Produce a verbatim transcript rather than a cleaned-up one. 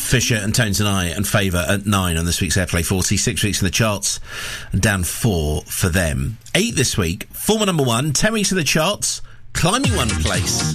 Fisher and Tones and I and Favour at nine on this week's Airplay forty. Six weeks in the charts and down four for them. Eight this week. Former number one, ten weeks in the charts, climbing one place.